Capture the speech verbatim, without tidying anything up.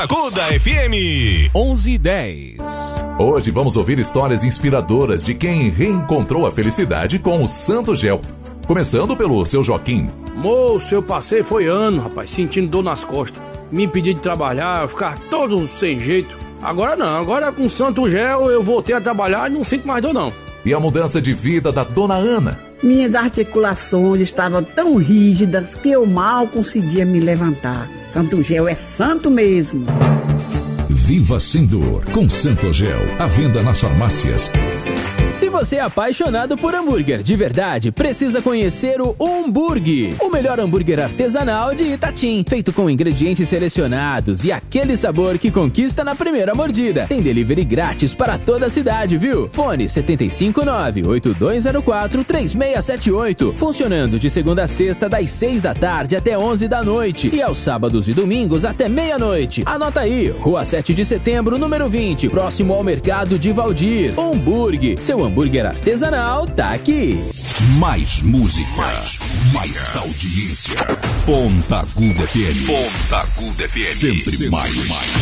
Aguda F M onze e dez. Hoje vamos ouvir histórias inspiradoras de quem reencontrou a felicidade com o Santo Gel. Começando pelo seu Joaquim. Moço, eu passei foi ano, rapaz, sentindo dor nas costas. Me impedi de trabalhar, ficar todo sem jeito. Agora não, agora com o Santo Gel eu voltei a trabalhar e não sinto mais dor não. E a mudança de vida da dona Ana. Minhas articulações estavam tão rígidas que eu mal conseguia me levantar. Santo Gel é santo mesmo. Viva sem dor com Santo Gel. À venda nas farmácias. Se você é apaixonado por hambúrguer de verdade, precisa conhecer o Umburg, o melhor hambúrguer artesanal de Itatim, feito com ingredientes selecionados e aquele sabor que conquista na primeira mordida. Tem delivery grátis para toda a cidade, viu? Fone sete cinco nove, oito dois zero quatro, três seis sete oito, funcionando de segunda a sexta das seis da tarde até onze da noite e aos sábados e domingos até meia-noite. Anota aí, Rua sete de Setembro, número vinte, próximo ao Mercado de Valdir. Umburg, seu hambúrguer artesanal tá aqui. Mais música, mais, mais audiência. Ponta Aguda F M. Ponta Aguda F M. Sempre mais. mais.